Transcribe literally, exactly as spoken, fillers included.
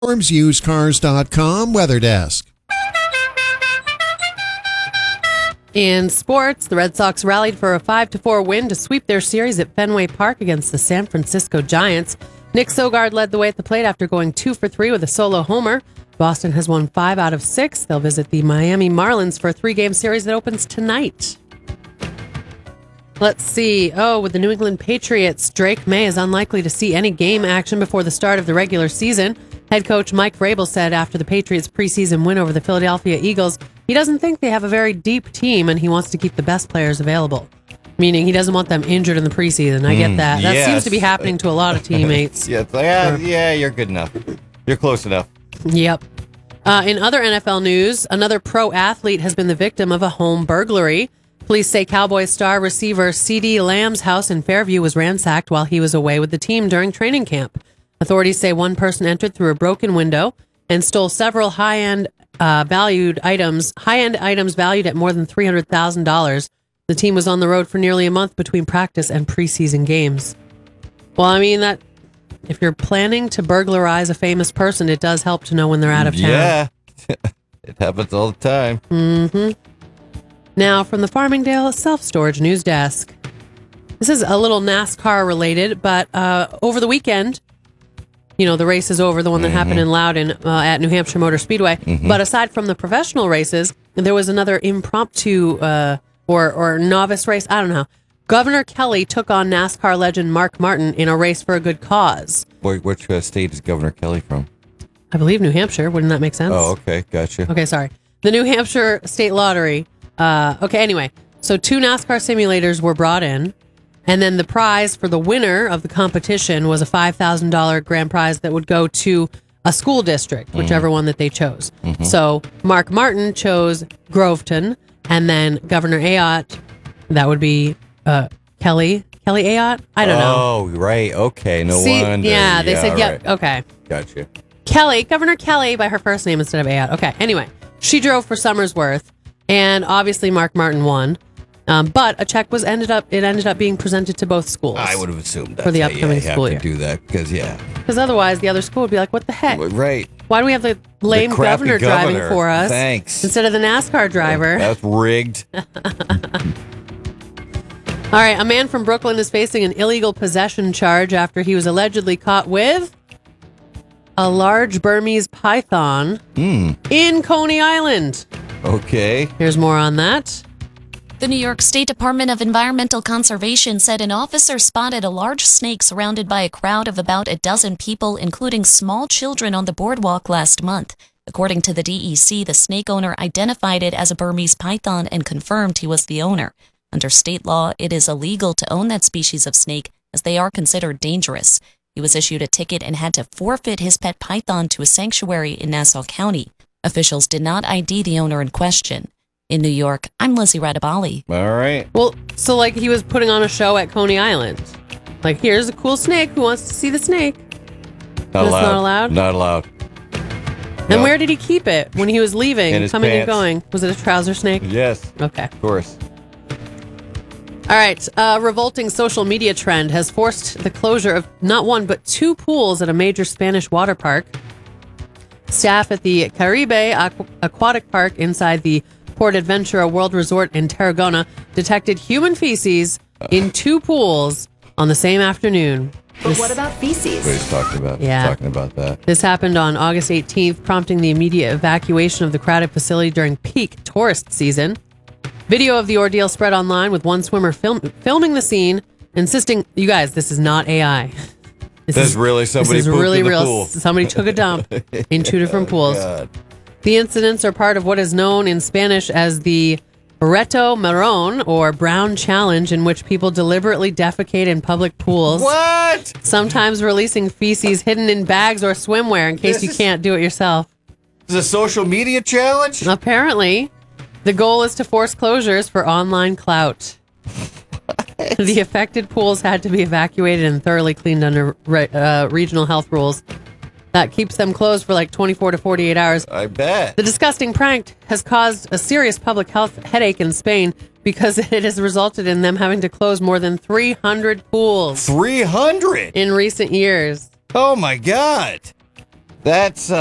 Farms Used Cars dot com Weather Desk. In sports, the Red Sox rallied for a five to four win to sweep their series at Fenway Park against the San Francisco Giants. Nick Sogard led the way at the plate after going two for three with a solo homer. Boston has won five out of six. They'll visit the Miami Marlins for a three-game series that opens tonight. Let's see. Oh, with the New England Patriots, Drake May is unlikely to see any game action before the start of the regular season. Head coach Mike Vrabel said after the Patriots' preseason win over the Philadelphia Eagles, he doesn't think they have a very deep team and he wants to keep the best players available. Meaning he doesn't want them injured in the preseason. I get that. That yes. seems to be happening to a lot of teammates. yeah, it's like, yeah, yeah, you're good enough. You're close enough. Yep. Uh, in other N F L news, another pro athlete has been the victim of a home burglary. Police say Cowboys star receiver CeeDee Lamb's house in Fairview was ransacked while he was away with the team during training camp. Authorities say one person entered through a broken window and stole several high-end uh, valued items, high-end items valued at more than three hundred thousand dollars. The team was on the road for nearly a month between practice and preseason games. Well, I mean, that if you're planning to burglarize a famous person, it does help to know when they're out of town. Yeah, it happens all the time. Mm-hmm. Now, from the Farmingdale Self-Storage News Desk. This is a little NASCAR related, but uh, over the weekend, you know, the race is over, the one that mm-hmm. happened in Loudon uh, at New Hampshire Motor Speedway. Mm-hmm. But aside from the professional races, there was another impromptu uh, or, or novice race. I don't know. Governor Kelly took on NASCAR legend Mark Martin in a race for a good cause. Where, which uh, state is Governor Kelly from? I believe New Hampshire. Wouldn't that make sense? Oh, okay. Gotcha. Okay, sorry. The New Hampshire State Lottery. Uh, okay, anyway. So two NASCAR simulators were brought in. And then the prize for the winner of the competition was a five thousand dollars grand prize that would go to a school district, whichever mm-hmm. one that they chose. Mm-hmm. So Mark Martin chose Groveton, and then Governor Ayotte, that would be uh, Kelly. Kelly Ayotte? I don't know. Oh, right. Okay. No See, wonder. Yeah, they yeah, said, right. yep. Okay. Gotcha. Kelly, Governor Kelly by her first name instead of Ayotte. Okay. Anyway, she drove for Summersworth, and obviously Mark Martin won. Um, but a check was ended up. It ended up being presented to both schools. I would have assumed that for the upcoming yeah, school have year. To do that because yeah, because otherwise the other school would be like, "What the heck? Right? Why do we have the lame the governor, governor driving for us? Thanks. Instead of the NASCAR driver." That's rigged. All right, a man from Brooklyn is facing an illegal possession charge after he was allegedly caught with a large Burmese python mm. in Coney Island. Okay. Here's more on that. The New York State Department of Environmental Conservation said an officer spotted a large snake surrounded by a crowd of about a dozen people, including small children on the boardwalk last month. According to the D E C, the snake owner identified it as a Burmese python and confirmed he was the owner. Under state law, it is illegal to own that species of snake as they are considered dangerous. He was issued a ticket and had to forfeit his pet python to a sanctuary in Nassau County. Officials did not I D the owner in question. In New York, I'm Lizzie Radabali. All right. Well, so like he was putting on a show at Coney Island. Like, here's a cool snake. Who wants to see the snake? Not allowed. Not allowed? Not allowed. And no. where did he keep it when he was leaving, in his coming pants. and going? Was it a trouser snake? Yes. Okay. Of course. All right. A revolting social media trend has forced the closure of not one, but two pools at a major Spanish water park. Staff at the Caribe Aqu- Aquatic Park inside the Port Adventura World Resort in Tarragona detected human feces in two pools on the same afternoon. But This- what about feces? Everybody's talking about Yeah. talking about that. This happened on August eighteenth, prompting the immediate evacuation of the crowded facility during peak tourist season. Video of the ordeal spread online with one swimmer film- filming the scene, insisting, you guys, this is not A I. This That's really somebody This is pooped really in the real. pool. Somebody took a dump in two different pools. God. The incidents are part of what is known in Spanish as the Reto Marron, or Brown Challenge, in which people deliberately defecate in public pools. What? Sometimes releasing feces hidden in bags or swimwear in case This you is- can't do it yourself. Is a social media challenge? Apparently, the goal is to force closures for online clout. The affected pools had to be evacuated and thoroughly cleaned under re- uh, regional health rules. That keeps them closed for like twenty-four to forty-eight hours. I bet. The disgusting prank has caused a serious public health headache in Spain because it has resulted in them having to close more than three hundred pools three hundred in recent years. Oh my God. That's